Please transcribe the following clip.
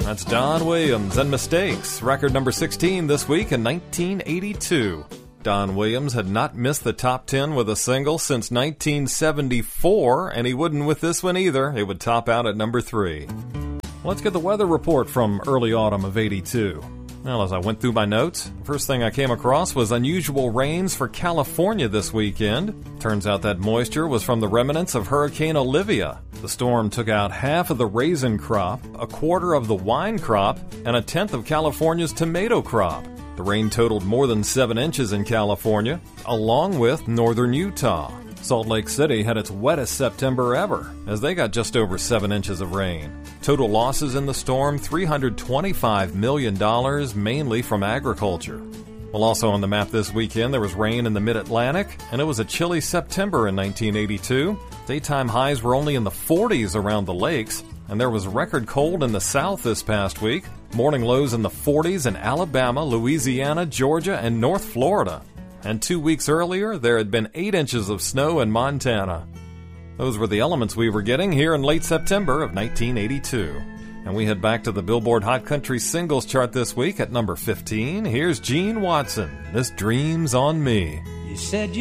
That's Don Williams and Mistakes, record number 16 this week in 1982. Don Williams had not missed the top 10 with a single since 1974, and he wouldn't with this one either. It would top out at number 3. Let's get the weather report from early autumn of 82. Well, as I went through my notes, the first thing I came across was unusual rains for California this weekend. Turns out that moisture was from the remnants of Hurricane Olivia. The storm took out half of the raisin crop, a quarter of the wine crop, and a tenth of California's tomato crop. The rain totaled more than 7 inches in California, along with northern Utah. Salt Lake City had its wettest September ever, as they got just over 7 inches of rain. Total losses in the storm, $325 million, mainly from agriculture. Well, also on the map this weekend, there was rain in the Mid-Atlantic, and it was a chilly September in 1982. Daytime highs were only in the 40s around the lakes, and there was record cold in the South this past week. Morning lows in the 40s in Alabama, Louisiana, Georgia, and North Florida. And 2 weeks earlier, there had been 8 inches of snow in Montana. Those were the elements we were getting here in late September of 1982. And we head back to the Billboard Hot Country Singles Chart this week at number 15. Here's Gene Watson, This Dream's on Me. You said